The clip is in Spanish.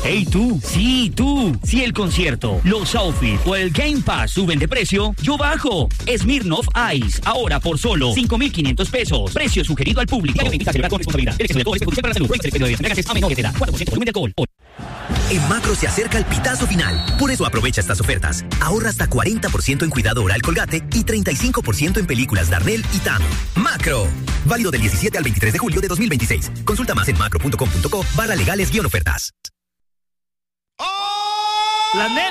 Hey tú, sí tú, si el concierto, los outfits o el Game Pass suben de precio, yo bajo. Smirnoff Ice, ahora por solo 5,500 pesos. Precio sugerido al público. Invita a celebrar con responsabilidad. El exceso de alcohol es perjudicial para la salud. Puede ser el de a menor de edad. 4% volumen de alcohol. En Macro se acerca el pitazo final. Por eso aprovecha estas ofertas. Ahorra hasta 40% en cuidado oral Colgate y 35% en películas Darnell y TAM. Macro. Válido del 17 al 23 de julio de 2026. Consulta más en macro.com.co/legales-ofertas. La nena